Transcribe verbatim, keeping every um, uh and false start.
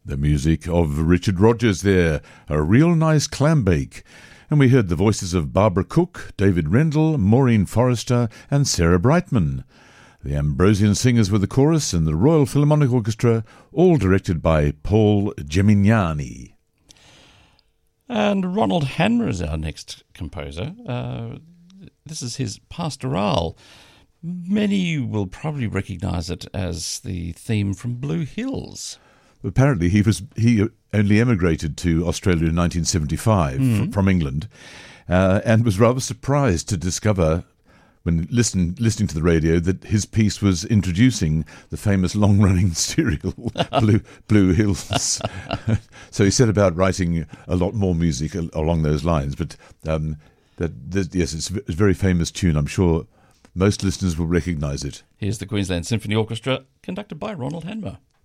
The music of Richard Rodgers there, a real nice clam bake. And we heard the voices of Barbara Cook, David Rendell, Maureen Forrester and Sarah Brightman. The Ambrosian Singers were the chorus and the Royal Philharmonic Orchestra, all directed by Paul Gemignani. And Ronald Hanmer is our next composer. Uh, this is his Pastoral. Many will probably recognise it as the theme from Blue Hills. Apparently he was he only emigrated to Australia in nineteen seventy-five mm. from England uh, and was rather surprised to discover when listen, listening to the radio that his piece was introducing the famous long-running serial Blue, Blue Hills. So he set about writing a lot more music along those lines. But um, that, that, yes, it's a very famous tune. I'm sure most listeners will recognise it. Here's the Queensland Symphony Orchestra, conducted by Ronald Hanmer.